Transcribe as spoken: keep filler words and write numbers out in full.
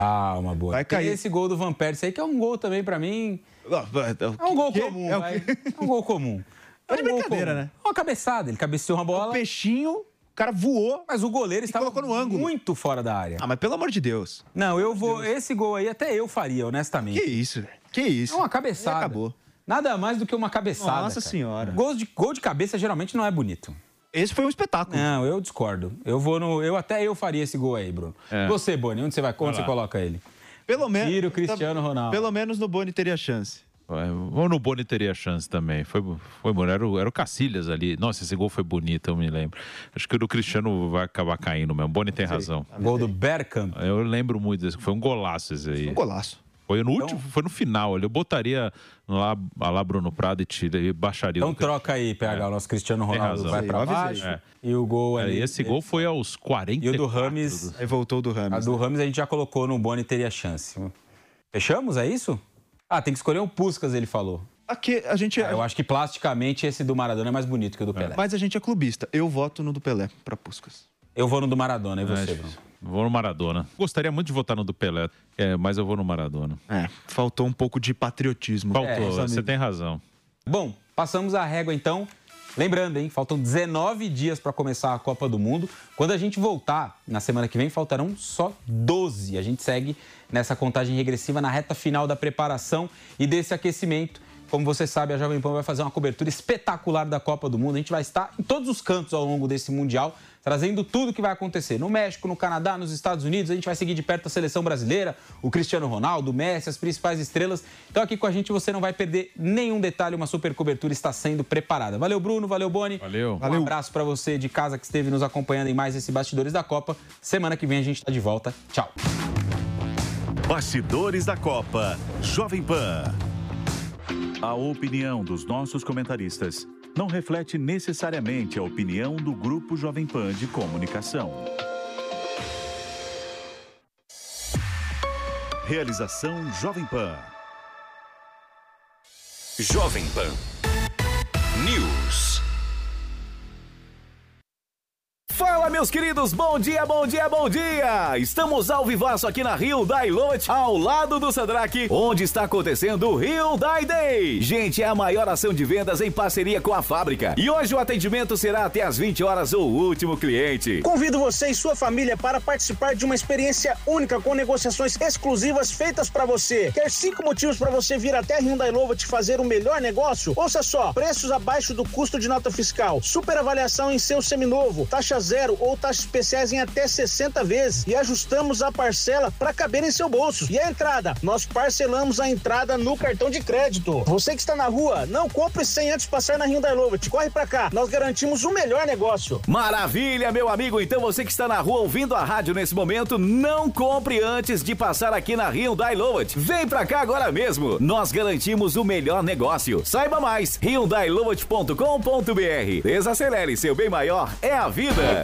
Calma, boa. Vai cair. Tem esse gol do Van Persie aí, que é um gol também, pra mim... É um gol comum, é, vai. É um gol comum. É de um gol brincadeira, comum. né? Uma cabeçada, ele cabeceou uma bola... O peixinho, o cara voou... Mas o goleiro estava colocou no ângulo. muito fora da área. Ah, mas pelo amor de Deus. Não, eu vou... Esse gol aí até eu faria, honestamente. Que isso, que isso. É uma cabeçada. E acabou. Nada mais do que uma cabeçada, Nossa cara. senhora. Gol de, gol de cabeça geralmente não é bonito. Esse foi um espetáculo. Não, eu discordo. Eu vou no... Eu até eu faria esse gol aí, Bruno. É. Você, Boni, onde você vai? Onde você coloca ele? Pelo menos... Tira o Cristiano Ronaldo. Pelo menos no Boni teria chance. Ou no Boni teria chance também. Foi, foi bom. Era o, era o Cacilhas ali. Nossa, esse gol foi bonito, eu me lembro. Acho que o do Cristiano vai acabar caindo mesmo. O Boni tem razão. Gol do Bergkamp. Eu lembro muito desse. Foi um golaço esse aí. Um golaço. Foi no Então- último, foi no final. Eu botaria lá, lá Bruno Prado e tira e baixaria. Então o troca aí, P H. O nosso Cristiano Tem Ronaldo razão. vai pra Eu avisei. baixo. É. E o gol É, ali... e esse gol foi aos quarenta E o do Rames... Aí voltou do A Rames. do Rames a gente já colocou no Boni teria chance. Fechamos? É isso? Ah, tem que escolher um Puskás, ele falou. Aqui a gente... Ah, eu acho que plasticamente esse do Maradona é mais bonito que o do Pelé. Mas a gente é clubista. Eu voto no do Pelé pra Puskás. Eu vou no do Maradona, e você, É, Bruno? Vou no Maradona. Gostaria muito de votar no do Pelé, é, mas eu vou no Maradona. É, faltou um pouco de patriotismo. Faltou, É, você tem razão. Bom, passamos a régua então. Lembrando, hein, faltam dezenove dias para começar a Copa do Mundo. Quando a gente voltar na semana que vem, faltarão só doze. A gente segue nessa contagem regressiva na reta final da preparação e desse aquecimento. Como você sabe, a Jovem Pan vai fazer uma cobertura espetacular da Copa do Mundo. A gente vai estar em todos os cantos ao longo desse Mundial, trazendo tudo o que vai acontecer no México, no Canadá, nos Estados Unidos. A gente vai seguir de perto a seleção brasileira, o Cristiano Ronaldo, o Messi, as principais estrelas. Então aqui com a gente você não vai perder nenhum detalhe, uma super cobertura está sendo preparada. Valeu, Bruno, valeu, Boni. Valeu. Um Valeu. abraço para você de casa que esteve nos acompanhando em mais esse Bastidores da Copa. Semana que vem a gente está de volta. Tchau. Bastidores da Copa. Jovem Pan. A opinião dos nossos comentaristas não reflete necessariamente a opinião do Grupo Jovem Pan de Comunicação. Realização Jovem Pan. Jovem Pan News. Fala, meus queridos, bom dia, bom dia, bom dia! Estamos ao vivaço aqui na Hyundai Lowet, ao lado do Sadraque, onde está acontecendo o Hyundai Day. Gente, é a maior ação de vendas em parceria com a fábrica. E hoje o atendimento será até às vinte horas o último cliente. Convido você e sua família para participar de uma experiência única com negociações exclusivas feitas para você. Quer cinco motivos para você vir até a Hyundai Lowet fazer o melhor negócio? Ouça só, preços abaixo do custo de nota fiscal, super avaliação em seu seminovo, taxa zero ou taxas especiais em até sessenta vezes e ajustamos a parcela para caber em seu bolso. E a entrada? Nós parcelamos a entrada no cartão de crédito. Você que está na rua, não compre sem antes passar na Hyundai Lowet. Corre para cá, nós garantimos o melhor negócio. Maravilha, meu amigo! Então você que está na rua ouvindo a rádio nesse momento, não compre antes de passar aqui na Hyundai Lowet. Vem pra cá agora mesmo. Nós garantimos o melhor negócio. Saiba mais, hyundai lowet ponto com ponto br. Desacelere, seu bem maior é a vida.